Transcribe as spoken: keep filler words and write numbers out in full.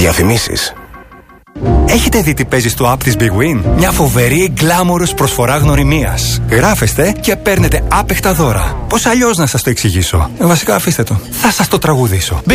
Διαφημίσεις. Έχετε δει τι παίζει στο app της Big Win? Μια φοβερή γκλάμορος προσφορά γνωριμίας. Γράφεστε και παίρνετε άπεχτα δώρα. Πώς αλλιώς να σας το εξηγήσω? Ε, βασικά αφήστε το. Θα σας το τραγουδήσω.